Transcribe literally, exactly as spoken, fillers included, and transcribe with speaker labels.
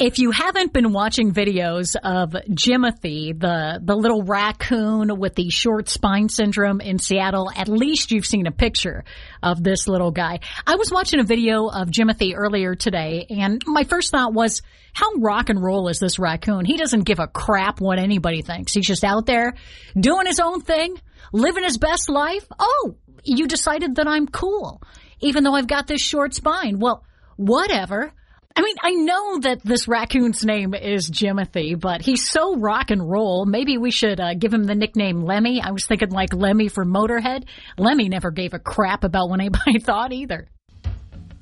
Speaker 1: If you haven't been watching videos of Jimothy, the, the little raccoon with the short spine syndrome in Seattle, at least you've seen a picture of this little guy. I was watching a video of Jimothy earlier today, and my first thought was, how rock and roll is this raccoon? He doesn't give a crap what anybody thinks. He's just out there doing his own thing, living his best life. Oh, you decided that I'm cool, even though I've got this short spine. Well, whatever. I mean, I know that this raccoon's name is Jimothy, but he's so rock and roll. Maybe we should uh, give him the nickname Lemmy. I was thinking like Lemmy from Motorhead. Lemmy never gave a crap about what anybody thought either.